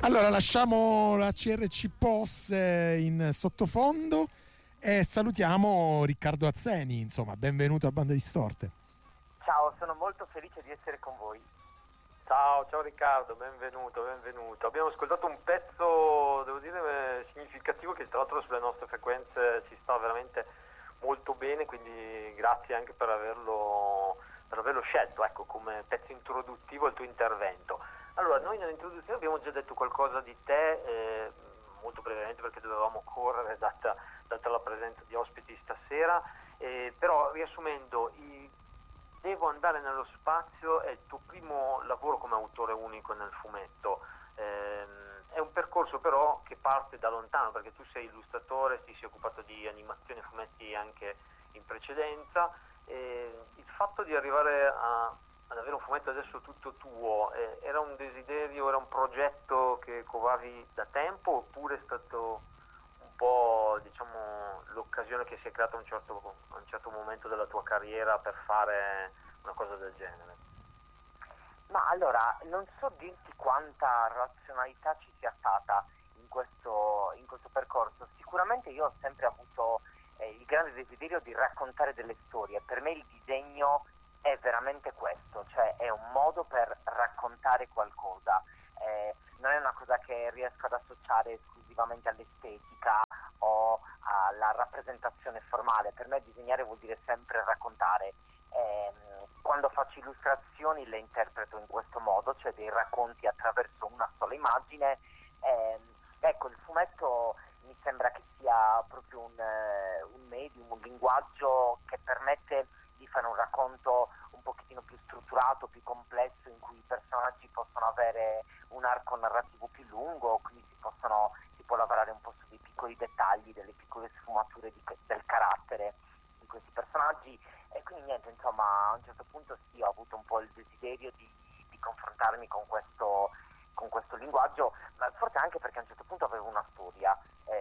Allora lasciamo la CRC POS in sottofondo e salutiamo Riccardo Azzeni, insomma, benvenuto a Bande Distorte. Ciao, sono molto felice di essere con voi. Ciao Riccardo, benvenuto. Abbiamo ascoltato un pezzo, devo dire, significativo, che tra l'altro sulle nostre frequenze ci sta veramente molto bene, quindi grazie anche per averlo scelto, ecco, come pezzo introduttivo al tuo intervento. Allora, noi nell'introduzione abbiamo già detto qualcosa di te, molto brevemente perché dovevamo correre data la presenza di ospiti stasera, però riassumendo, Devo andare nello spazio è il tuo primo lavoro come autore unico nel fumetto. È un percorso però che parte da lontano, perché tu sei illustratore, ti sei occupato di animazione e fumetti anche in precedenza. Il fatto di arrivare ad avere un fumetto adesso tutto tuo, era un desiderio, era un progetto che covavi da tempo, oppure è stato un po', diciamo, l'occasione che si è creata a un certo momento della tua carriera per fare una cosa del genere? Ma allora, non so dirti quanta razionalità ci sia stata in questo percorso. Sicuramente io ho sempre avuto il grande desiderio di raccontare delle storie. Per me il disegno è veramente questo, cioè è un modo per raccontare qualcosa. Non è una cosa che riesco ad associare esclusivamente all'estetica o alla rappresentazione formale. Per me disegnare vuol dire sempre raccontare. Quando faccio illustrazioni le interpreto in questo modo, cioè dei racconti attraverso una sola immagine. Ecco, il fumetto mi sembra che sia proprio un medium, un linguaggio che permette di fare un racconto un pochettino più strutturato, più complesso, in cui i personaggi possono avere un arco narrativo più lungo, quindi si può lavorare un po' su dei piccoli dettagli, delle piccole sfumature del carattere di questi personaggi. E quindi niente, insomma, a un certo punto sì, ho avuto un po' il desiderio di confrontarmi con questo linguaggio, ma forse anche perché a un certo punto avevo una storia,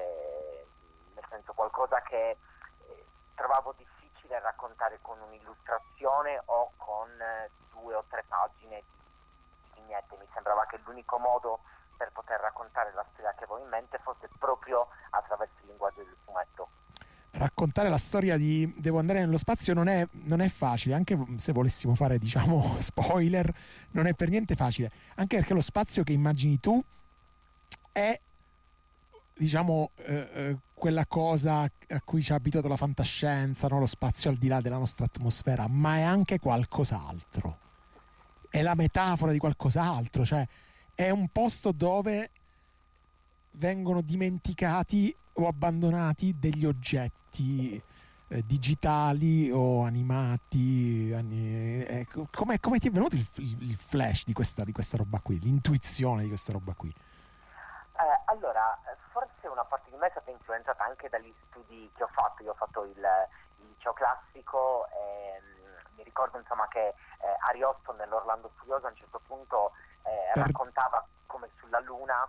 nel senso qualcosa che trovavo difficile raccontare con un'illustrazione o con 2 o 3 pagine di vignette. Mi sembrava che l'unico modo per poter raccontare la storia che avevo in mente fosse proprio attraverso il linguaggio del fumetto. Raccontare la storia di Devo andare nello spazio non è facile, anche se volessimo fare, diciamo, spoiler, non è per niente facile, anche perché lo spazio che immagini tu è, diciamo, quella cosa a cui ci ha abituato la fantascienza, no? Lo spazio al di là della nostra atmosfera, ma è anche qualcos'altro, è la metafora di qualcos'altro, cioè è un posto dove vengono dimenticati o abbandonati degli oggetti digitali o animati. Come ti è venuto il flash di questa roba qui, l'intuizione di questa roba qui? Allora, forse una parte di me è stata influenzata anche dagli studi che ho fatto. Io ho fatto il liceo classico e mi ricordo, insomma, che Ariosto nell'Orlando Furioso a un certo punto raccontava come sulla Luna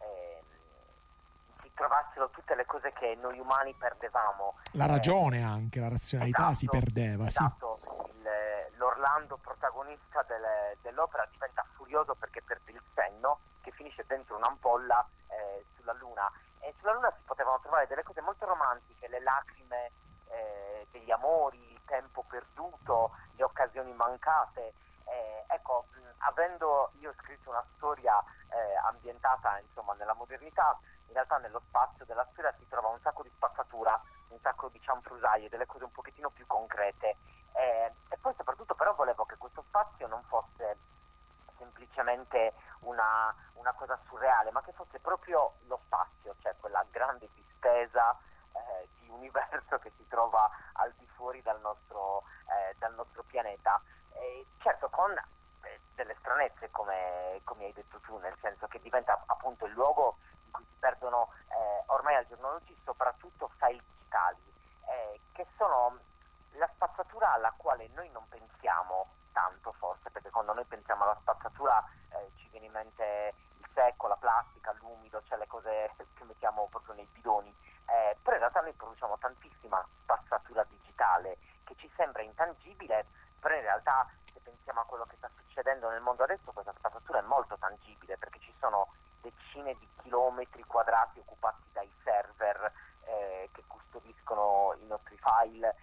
si trovassero tutte le cose che noi umani perdevamo. La ragione anche, la razionalità, esatto, si perdeva. Esatto, l'Orlando protagonista dell'opera diventa furioso perché perde il senno, che finisce dentro un'ampolla sulla Luna. E sulla Luna si potevano trovare delle cose molto romantiche, le lacrime degli amori, il tempo perduto, le occasioni mancate. Ecco, avendo io scritto una storia ambientata, insomma, nella modernità, in realtà nello spazio della storia si trova un sacco di spazzatura, un sacco di cianfrusaglie, delle cose un pochettino più concrete. E poi soprattutto però volevo che questo spazio non fosse semplicemente una cosa surreale, ma che fosse proprio lo spazio, cioè quella grande distesa di universo che si trova al di fuori dal nostro pianeta. Certo, con delle stranezze, come hai detto tu, nel senso che diventa appunto il luogo in cui si perdono ormai al giorno d'oggi soprattutto file digitali, che sono la spazzatura alla quale noi non pensiamo tanto, forse, perché quando noi pensiamo alla spazzatura ci viene in mente il secco, la plastica, l'umido, cioè le cose che mettiamo proprio nei bidoni, però in realtà noi produciamo tantissima spazzatura digitale che ci sembra intangibile, però in realtà se pensiamo a quello che sta succedendo nel mondo adesso, questa spazzatura è molto tangibile, perché ci sono decine decine di chilometri quadrati occupati dai server che custodiscono i nostri file.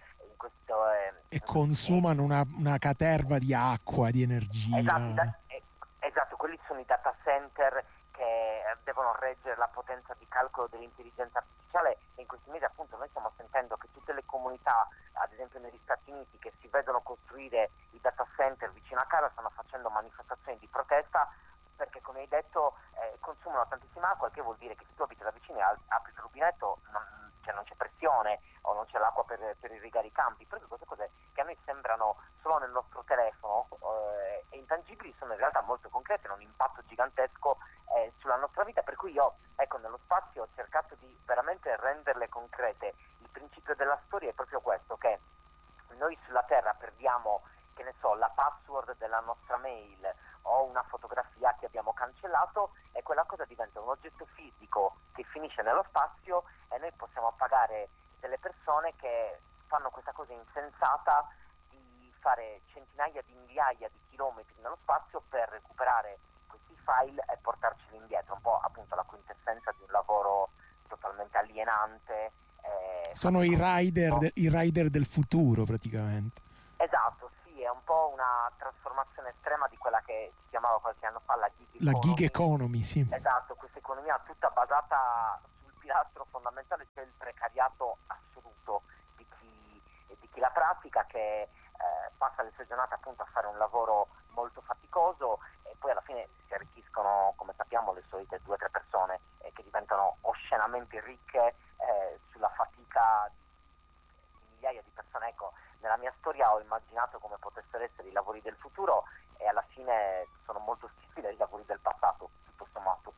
E consumano una caterva di acqua, di energia. Esatto, quelli sono i data center che devono reggere la potenza di calcolo dell'intelligenza artificiale, e in questi mesi appunto noi stiamo sentendo che tutte le comunità, ad esempio negli Stati Uniti, che si vedono costruire i data center vicino a casa, stanno facendo manifestazioni di protesta perché, come hai detto, consumano tantissima acqua, il che vuol dire che se tu abiti da vicino e apri il rubinetto non c'è pressione o non c'è l'acqua per irrigare i campi. Proprio queste cose che a noi sembrano solo nel nostro telefono e intangibili, sono in realtà molto concrete, hanno un impatto gigantesco sulla nostra vita, per cui io, ecco, nello spazio ho cercato di veramente renderle concrete. Il principio della storia è proprio questo, che noi sulla Terra perdiamo, che ne so, la password della nostra mail o una fotografia che abbiamo cancellato, e quella cosa diventa un oggetto fisico che finisce nello spazio, e noi possiamo pagare delle persone che fanno questa cosa insensata di fare centinaia di migliaia di chilometri nello spazio per recuperare questi file e portarceli indietro, un po' appunto la quintessenza di un lavoro totalmente alienante. Sono i rider del futuro, praticamente. Esatto, sì, è un po' una trasformazione estrema di quella che si chiamava qualche anno fa la gig economy, sì. Esatto, questa economia tutta basata sul pilastro fondamentale, cioè il precariato assoluto di chi la pratica, che passa le sue giornate appunto a fare un lavoro molto faticoso, e poi alla fine si arricchiscono, come sappiamo, le solite 2 o 3 persone che diventano oscenamente ricche sulla fatica di migliaia di persone. Ecco, nella mia storia ho immaginato come potessero essere i lavori del futuro, e alla fine sono molto simili ai lavori del passato, tutto sommato.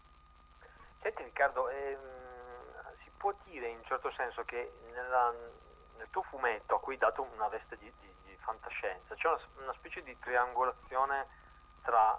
Senti Riccardo, si può dire in un certo senso che nel tuo fumetto, a cui hai dato una veste di fantascienza, c'è una specie di triangolazione tra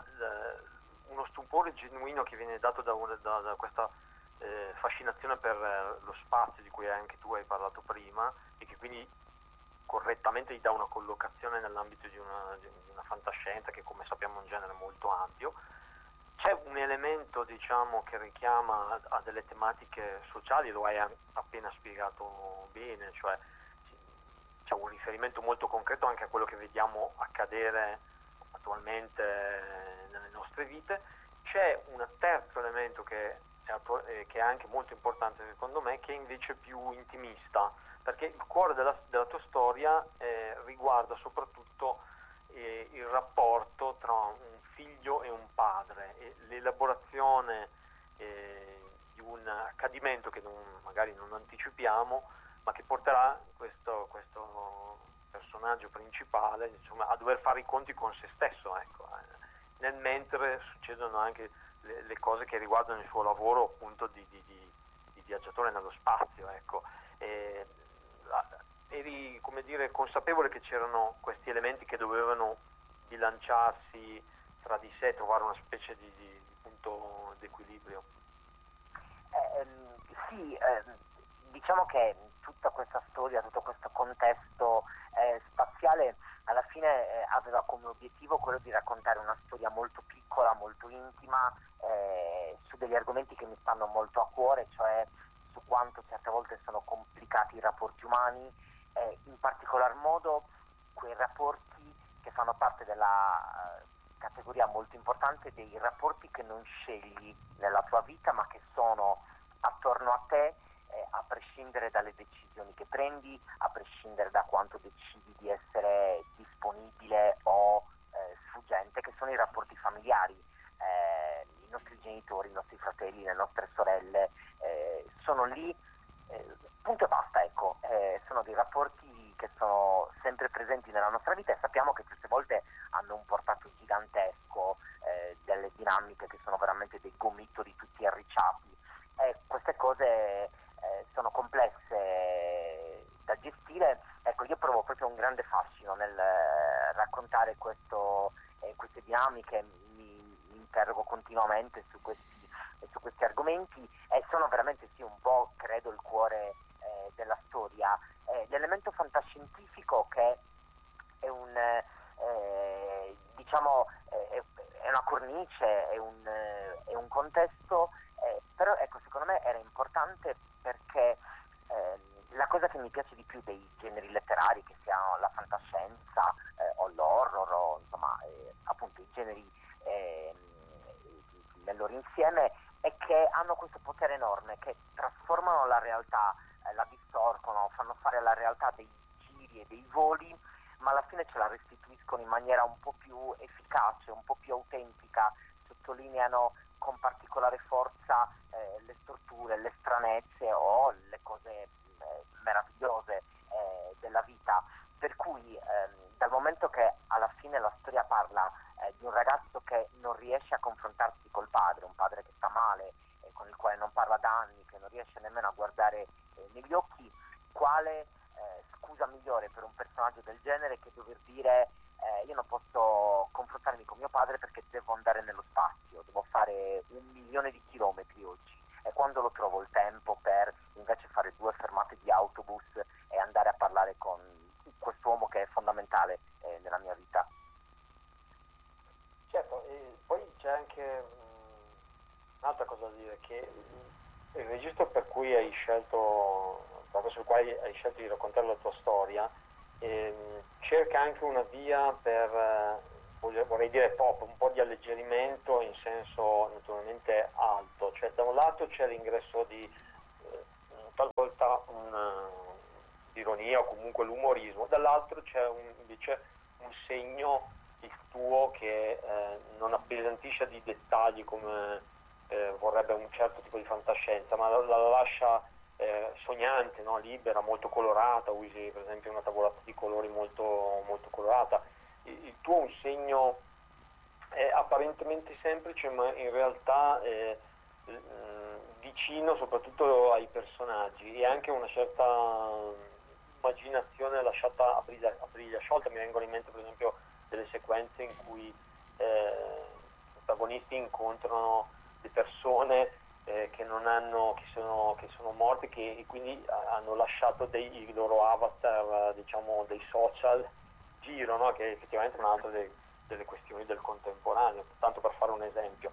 uno stupore genuino che viene dato da questa fascinazione per lo spazio di cui anche tu hai parlato prima, e che quindi correttamente gli dà una collocazione nell'ambito di una fantascienza che, come sappiamo, è un genere molto ampio. C'è un elemento, diciamo, che richiama a delle tematiche sociali, lo hai appena spiegato bene, cioè c'è un riferimento molto concreto anche a quello che vediamo accadere attualmente nelle nostre vite. C'è un terzo elemento che è anche molto importante secondo me, che è invece più intimista, perché il cuore della tua storia riguarda soprattutto il rapporto tra un figlio e un padre, e l'elaborazione di un accadimento che magari non anticipiamo, ma che porterà questo personaggio principale, insomma, a dover fare i conti con se stesso, ecco. Nel mentre succedono anche le cose che riguardano il suo lavoro, appunto, di viaggiatore nello spazio, ecco. Eri, come dire, consapevole che c'erano questi elementi che dovevano bilanciarsi tra di sé, trovare una specie di punto d'equilibrio? Sì, diciamo che tutta questa storia, tutto questo contesto spaziale alla fine aveva come obiettivo quello di raccontare una storia molto piccola, molto intima, su degli argomenti che mi stanno molto a cuore, cioè su quanto certe volte sono complicati i rapporti umani, in particolar modo quei rapporti che fanno parte della categoria molto importante dei rapporti che non scegli nella tua vita, ma che sono attorno a te, a prescindere dalle decisioni che prendi, a prescindere da quanto decidi di essere disponibile o sfuggente, che sono i rapporti familiari. I nostri genitori, i nostri fratelli, le nostre sorelle sono lì, punto e basta, ecco. Sono dei rapporti che sono sempre presenti nella nostra vita, e sappiamo che certe volte hanno un portato gigantesco, delle dinamiche che sono veramente dei gomitoli tutti arricciati. Queste cose sono complesse da gestire. Ecco, io provo proprio un grande fascino nel raccontare queste dinamiche, mi interrogo continuamente su questi argomenti, e sono veramente sì un po', credo, il cuore della storia. L'elemento fantascientifico, che è diciamo è una cornice, è un contesto, interessante perché la cosa che mi piace di più dei generi letterari, che siano la fantascienza o l'horror o insomma appunto i generi nel loro insieme, è che hanno questo potere enorme, che trasformano la realtà, la distorcono, fanno fare alla realtà dei giri e dei voli, ma alla fine ce la restituiscono in maniera un po' più efficace, un po' più autentica, sottolineano con particolare forza le storture, le stranezze o le cose meravigliose della vita. Per cui dal momento che alla fine la storia parla di un ragazzo che non riesce a confrontarsi col padre, un padre che sta male, con il quale non parla da anni, che non riesce nemmeno a guardare negli occhi, quale scusa migliore per un personaggio del genere che dover dire io non posso confrontarmi con mio padre perché devo andare nello spazio, devo fare 1.000.000 di chilometri oggi, e quando lo trovo il tempo per invece fare 2 fermate di autobus e andare a parlare con quest'uomo che è fondamentale nella mia vita. Certo, e poi c'è anche un'altra cosa da dire, che il registro per cui hai scelto, proprio sul quale hai scelto di raccontare la tua storia, cerca anche una via per, vorrei dire pop, un po' di alleggerimento in senso naturalmente alto, cioè da un lato c'è l'ingresso di talvolta l'ironia o comunque l'umorismo, dall'altro c'è invece un segno, il tuo, che non appesantisce di dettagli come vorrebbe un certo tipo di fantascienza, ma la lascia sognante, no? Libera, molto colorata, usi per esempio una tavolata di colori molto, molto colorata. Il tuo è un segno apparentemente semplice, ma in realtà vicino soprattutto ai personaggi, e anche una certa immaginazione lasciata a briglia sciolta. Mi vengono in mente per esempio delle sequenze in cui i protagonisti incontrano le persone che non hanno, che sono morte, e quindi hanno lasciato i loro avatar, diciamo, dei social giro, no? Che effettivamente è un'altra delle questioni del contemporaneo, tanto per fare un esempio.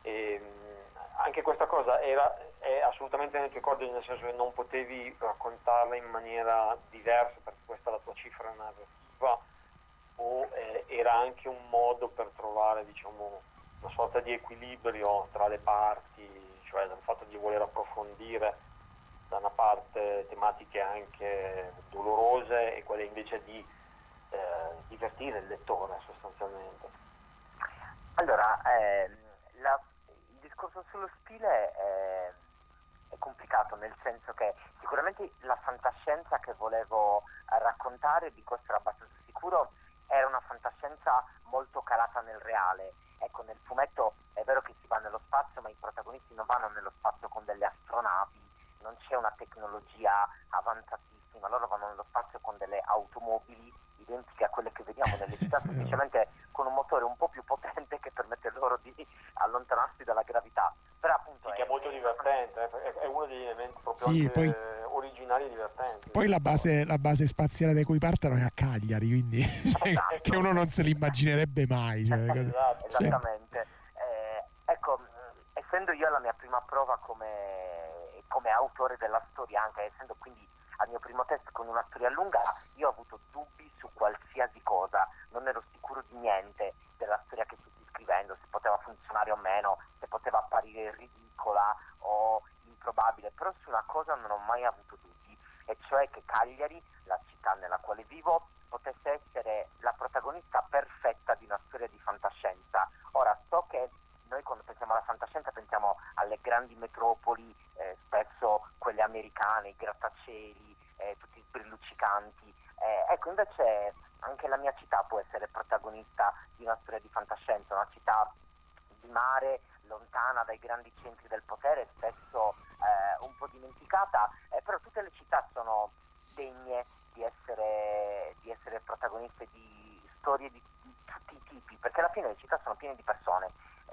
Anche questa cosa è assolutamente nei tuoi corde, nel senso che non potevi raccontarla in maniera diversa perché questa è la tua cifra narrativa, o era anche un modo per trovare, diciamo, una sorta di equilibrio tra le parti, cioè dal fatto di voler approfondire da una parte tematiche anche dolorose e quelle invece di divertire il lettore sostanzialmente? Allora, il discorso sullo stile è complicato, nel senso che sicuramente la fantascienza che volevo raccontare, di questo ero abbastanza sicuro, era una fantascienza molto calata nel reale. Ecco, nel fumetto è vero che si va nello spazio, ma i protagonisti non vanno nello spazio con delle astronavi, non c'è una tecnologia avanzatissima, loro vanno nello spazio con delle automobili identiche a quelle che vediamo nelle città, semplicemente con un motore un po' più potente che permette loro di allontanarsi dalla gravità. Però appunto sì, che è molto divertente, è uno degli elementi proprio sì, anche poi, originali e divertenti. Poi la base spaziale da cui partono è a Cagliari, quindi Esatto. che uno non se l'immaginerebbe mai. Cioè, Esatto. Esattamente. Ecco, essendo io alla mia prima prova come autore della storia, anche essendo quindi al mio primo test con una storia lunga, io ho avuto dubbi su qualsiasi cosa, non ero sicuro di niente della storia che stessi scrivendo, se poteva funzionare o meno, se poteva apparire ridicola o improbabile, però su una cosa non ho mai avuto dubbi, e cioè che Cagliari, la città nella quale vivo, potesse essere la protagonista perfetta di una storia di fantascienza. Ora, so che noi quando pensiamo alla fantascienza pensiamo alle grandi metropoli, spesso quelle americane, i grattacieli, tutti sbrilluccicanti. Ecco, invece anche la mia città può essere protagonista di una storia di fantascienza, una città di mare, lontana dai grandi centri del potere, spesso un po' dimenticata, però tutte le città sono degne di essere protagoniste di storie di tutti i tipi, perché alla fine le città sono piene di persone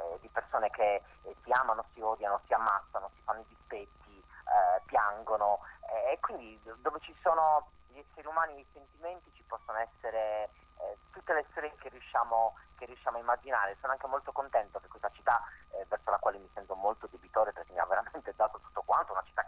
che si amano, si odiano, si ammazzano, si fanno i dispetti, piangono, e quindi dove ci sono gli esseri umani e i sentimenti ci possono essere tutte le storie che riusciamo a immaginare. Sono anche molto contento che questa città, verso la quale mi sento molto debitore perché mi ha veramente dato tutto quanto, una città che amo,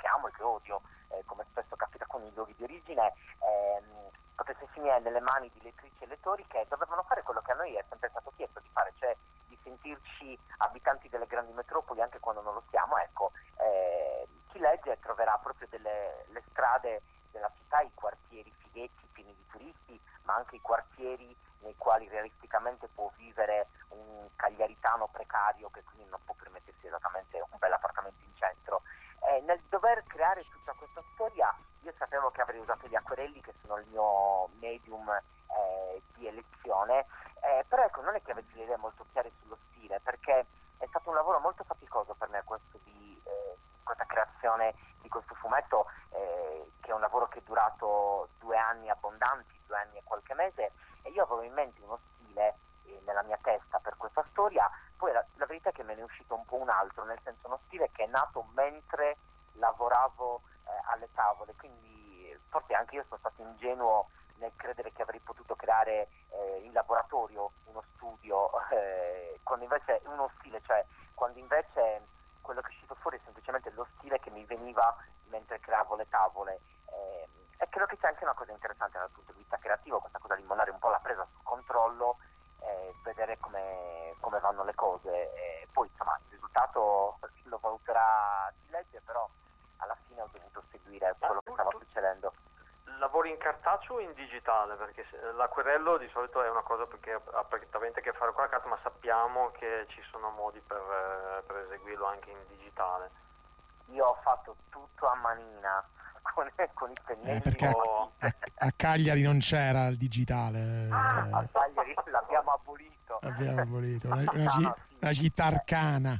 che odio, come spesso capita con i luoghi di origine, potesse finire nelle mani di lettrici e lettori che dovevano fare quello che a noi è sempre stato chiesto di fare, cioè di sentirci abitanti delle grandi metropoli anche quando non lo siamo. Ecco, chi legge troverà proprio le strade della città, i quartieri fighetti pieni di turisti, ma anche i quartieri nei quali realisticamente può vivere un cagliaritano precario che quindi non può permettersi esattamente un bel appartamento in centro. Nel dover creare tutta questa storia io sapevo che avrei usato gli acquerelli, che sono il mio medium di elezione, però ecco, non è che avessi le idee molto chiare sullo stile, perché è stato un lavoro molto faticoso per me questo di questa creazione di questo fumetto, che è un lavoro che è durato 2 anni abbondanti, 2 anni e qualche mese, e io avevo in mente uno stile nella mia testa per questa storia. Poi la verità è che me ne è uscito un po' un altro, nel senso uno stile che è nato mentre lavoravo alle tavole, quindi forse anche io sono stato ingenuo nel credere che avrei potuto creare in laboratorio uno studio, quando invece uno stile, cioè quando invece quello che è uscito fuori è semplicemente lo stile che mi veniva mentre creavo le tavole. E credo che sia anche una cosa interessante dal punto di vista creativo, questa cosa di mollare un po' la presa sul controllo, vedere come vanno le cose, e poi insomma il risultato lo valuterà chi legge, però alla fine ho dovuto seguire quello che stava succedendo. Lavori in cartaceo o in digitale? Perché l'acquerello di solito è una cosa che ha prettamente a che fare con la carta, ma sappiamo che ci sono modi per eseguirlo anche in digitale. Io ho fatto tutto a manina con i pennelli. Perché a Cagliari non c'era il digitale. A Cagliari l'abbiamo abolito. Una città arcana.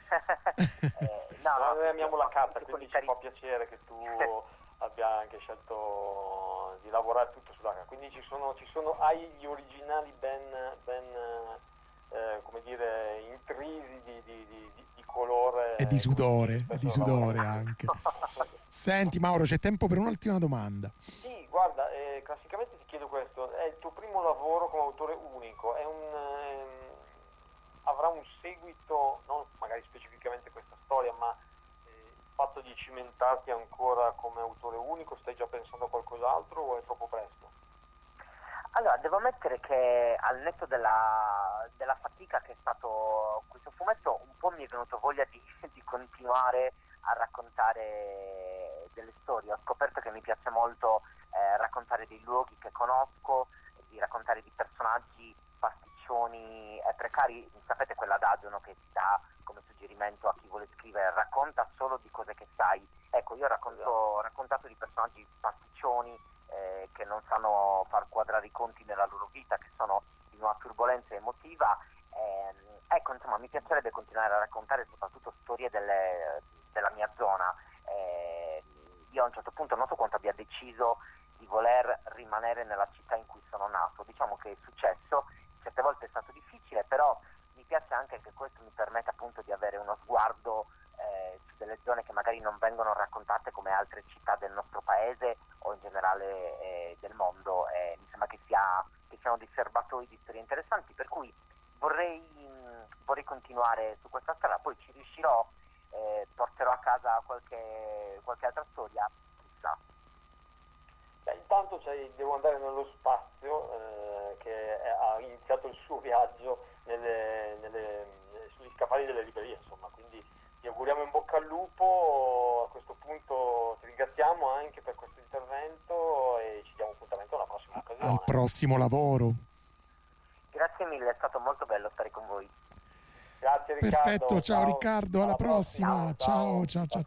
Noi amiamo la carta, quindi ci fa piacere che tu abbia anche scelto di lavorare tutto sulla carta. Quindi hai gli originali ben come dire, intrisi di colore e di sudore anche. Senti Mauro, c'è tempo per un'ultima domanda. Sì, guarda, classicamente ti chiedo questo: è il tuo primo lavoro come autore unico? Avrà un seguito, non magari specificamente questa storia, ma il fatto di cimentarti ancora come autore unico? Stai già pensando a qualcos'altro o è troppo presto? Allora, devo ammettere che al netto della fatica che è stato questo fumetto, un po' mi è venuto voglia di continuare a raccontare delle storie. Ho scoperto che mi piace molto raccontare dei luoghi che conosco, di raccontare di personaggi pasticcioni e precari. Sapete quell'adagio, no, che si dà come suggerimento a chi vuole scrivere: racconta solo di cose che sai. Ecco, io ho raccontato di personaggi pasticcioni che non sanno far quadrare i conti nella loro vita, che sono in una turbolenza emotiva. Ecco, insomma, mi piacerebbe continuare a raccontare soprattutto storie della mia zona. Io a un certo punto non so quanto abbia deciso di voler rimanere nella città in cui sono nato. Diciamo che è successo, certe volte è stato difficile, però mi piace anche che questo mi permetta appunto di avere uno sguardo su delle zone che magari non vengono raccontate come altre città del nostro paese o in generale del mondo. Mi sembra che siano dei serbatoi di storie interessanti, per cui vorrei continuare su questa strada. Poi ci riuscirò, porterò a casa qualche altra storia, chissà. Intanto devo andare nello spazio, che ha iniziato il suo viaggio sugli scaffali delle librerie, insomma, quindi ti auguriamo in bocca al lupo. A questo punto ti ringraziamo anche per questo intervento e ci diamo appuntamento alla prossima occasione. Al prossimo lavoro. Grazie mille, è stato molto bello stare con voi. Grazie Riccardo. Perfetto, ciao Riccardo, alla prossima. Ciao.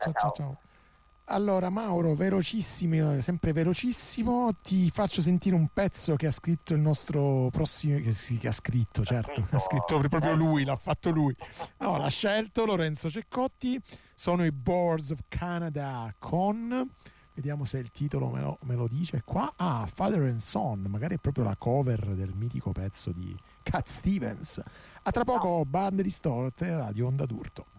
Allora Mauro, velocissimo, sempre velocissimo, ti faccio sentire un pezzo che ha scritto il nostro prossimo, che ha scritto proprio lui, l'ha fatto lui. No, l'ha scelto Lorenzo Ceccotti. Sono i Boards of Canada con, vediamo se il titolo me lo dice qua. Father and Son, magari è proprio la cover del mitico pezzo di Cat Stevens. A tra poco, Bande distorte, Radio Onda d'Urto.